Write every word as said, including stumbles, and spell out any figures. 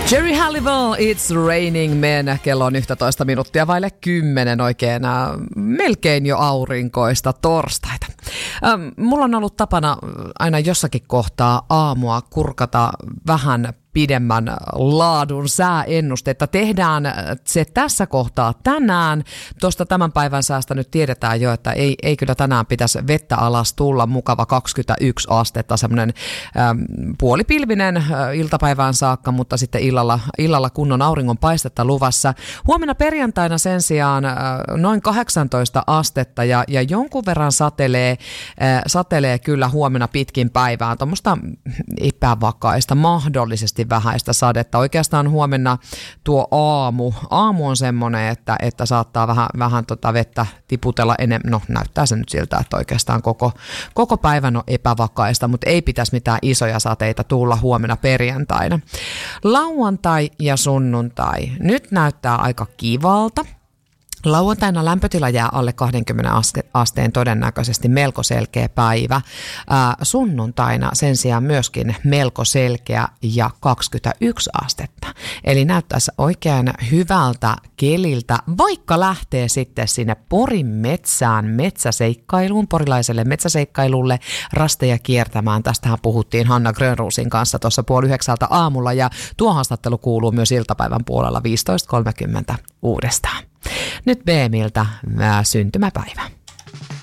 Jerry Halliwell, It's Raining Men. Kello on yksitoista minuuttia vaille kymmenen, oikein äh, melkein jo aurinkoista torstaita. Ähm, mulla on ollut tapana aina jossakin kohtaa aamua kurkata vähän pidemmän laadun sääennustetta. Tehdään se tässä kohtaa tänään. Tuosta tämän päivän säästä nyt tiedetään jo, että ei, ei kyllä tänään pitäisi vettä alas tulla. Mukava kaksikymmentäyksi astetta, semmoinen ähm, puolipilvinen äh, iltapäivään saakka, mutta sitten illalla, illalla kunnon auringon paistetta luvassa. Huomenna perjantaina sen sijaan äh, noin kahdeksantoista astetta ja, ja jonkun verran satelee, äh, satelee kyllä huomenna pitkin päivään. Tuommoista epävakaista, mahdollisesti vähäistä sadetta. Oikeastaan huomenna tuo aamu, aamu on semmoinen, että, että saattaa vähän, vähän tota vettä tiputella enemmän. No näyttää se nyt siltä, että oikeastaan koko, koko päivän on epävakaista, mutta ei pitäisi mitään isoja sateita tulla huomenna perjantaina. Lauantai ja sunnuntai. Nyt näyttää aika kivalta. Lauantaina lämpötila jää alle kaksikymmentä asteen, todennäköisesti melko selkeä päivä. Ää, sunnuntaina sen sijaan myöskin melko selkeä ja kaksikymmentäyksi astetta. Eli näyttäisi oikein hyvältä keliltä, vaikka lähtee sitten sinne Porin metsään metsäseikkailuun, porilaiselle metsäseikkailulle rasteja kiertämään. Tästähän puhuttiin Hanna Grönroosin kanssa tuossa puoli yhdeksältä aamulla ja tuo haastattelu kuuluu myös iltapäivän puolella viisitoista kolmekymmentä uudestaan. Nyt B M:ltä syntymäpäivä.